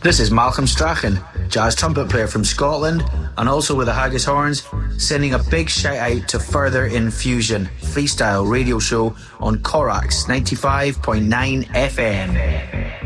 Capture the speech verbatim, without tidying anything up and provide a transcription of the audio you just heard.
This is Malcolm Strachan, jazz trumpet player from Scotland, and also with the Haggis Horns, sending a big shout out to Further Infusion, freestyle radio show on Corax ninety-five point nine F M.